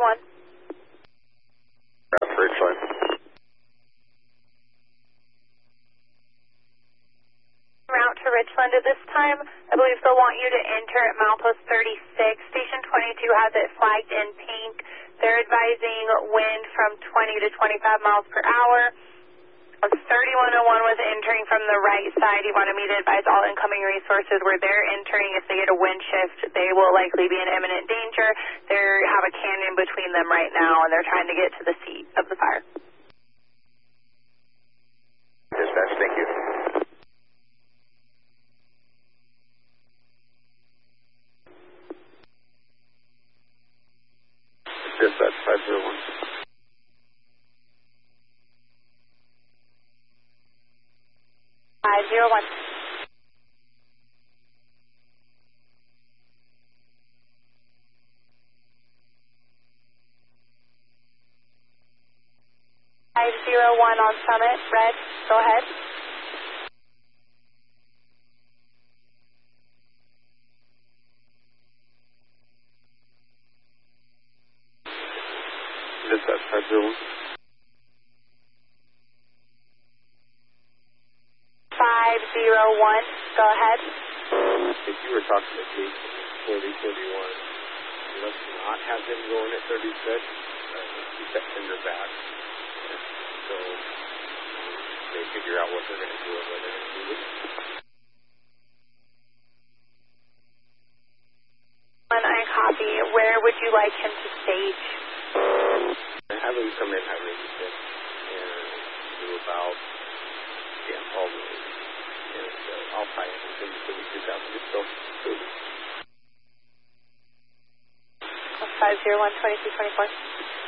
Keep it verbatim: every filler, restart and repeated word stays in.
one. Route to Ridgeline. Route to Richland at this time. I believe they'll want you to enter at milepost thirty-six. Station twenty-two has it flagged in pink. They're advising wind from twenty to twenty-five miles per hour. thirty-one oh one was entering from the right side. You wanted me to advise all incoming resources where they're entering. If they get a wind shift, they will likely be in imminent danger. They have a canyon between them right now, and they're trying to get to the seat of the fire. Dispatch, thank you. Dispatch, five zero one. five zero one. five zero one on Summit, red, go ahead. Dispatch, five zero one. five zero one, go ahead. If you were talking to me forty forty-one, let's not have him going at thirty-six. Uh, keep that tender back. So they figure out what they're going to do and when they're going to do it. When I copy, where would you like him to stage? Have him come in at eighty-six and do about, yeah, all the way. And uh, I'll tie in until you finish this out. Just go. five zero one, twenty-two twenty-four.